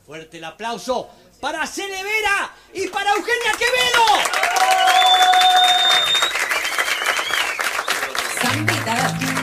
Fuerte el aplauso para Cele Vera y para Eugenia Quevedo. Zambita.